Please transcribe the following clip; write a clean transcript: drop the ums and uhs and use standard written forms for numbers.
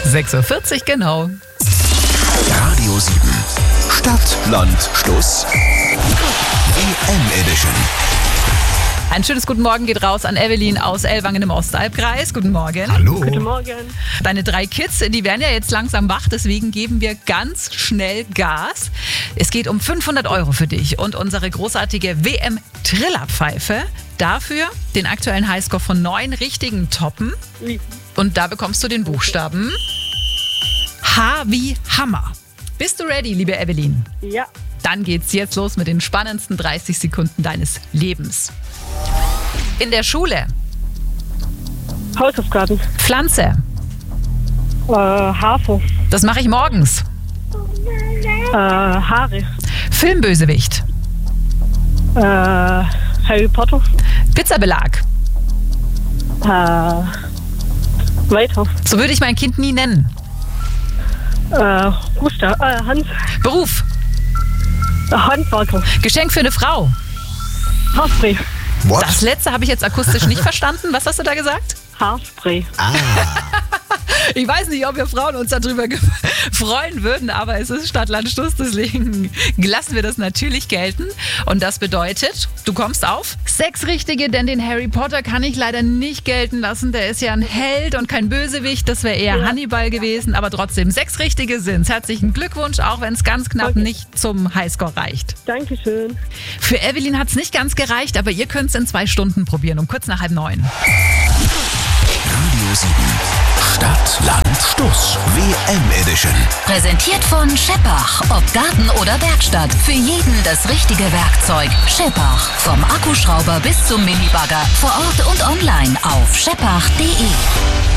6.40 Uhr, genau. Radio 7. Stadt, Land, Stuss. WM-Edition. Ein schönes Guten Morgen geht raus an Evelyn aus Ellwangen im Ostalbkreis. Guten Morgen. Hallo. Guten Morgen. Deine 3 Kids, die werden ja jetzt langsam wach, deswegen geben wir ganz schnell Gas. Es geht um 500 € für dich und unsere großartige WM-Trillerpfeife. Dafür den aktuellen Highscore von 9 richtigen toppen. Und da bekommst du den Buchstaben H wie Hammer. Bist du ready, liebe Evelyn? Ja. Dann geht's jetzt los mit den spannendsten 30 Sekunden deines Lebens. In der Schule. Hausaufgaben. Pflanze. Hafer. Das mache ich morgens. Haare. Filmbösewicht. Harry Potter. Pizzabelag. Weiter. So würde ich mein Kind nie nennen. Gustav. Hans. Beruf. Handwerker. Geschenk für eine Frau. Haarspray. What? Das letzte habe ich jetzt akustisch nicht verstanden. Was hast du da gesagt? Haarspray. Ich weiß nicht, ob wir Frauen uns darüber freuen würden, aber es ist Stadt, Land, Stuss, deswegen lassen wir das natürlich gelten. Und das bedeutet, du kommst auf 6 Richtige, denn den Harry Potter kann ich leider nicht gelten lassen. Der ist ja ein Held und kein Bösewicht. Das wäre eher Hannibal gewesen, aber trotzdem 6 Richtige sind's. Herzlichen Glückwunsch, auch wenn es ganz knapp nicht zum Highscore reicht. Dankeschön. Für Evelyn hat es nicht ganz gereicht, aber ihr könnt es in 2 Stunden probieren, um kurz nach 8:30. Radio 7. Stadt, Land, Stuss. WM-Edition. Präsentiert von Scheppach. Ob Garten oder Werkstatt. Für jeden das richtige Werkzeug. Scheppach. Vom Akkuschrauber bis zum Minibagger. Vor Ort und online auf scheppach.de.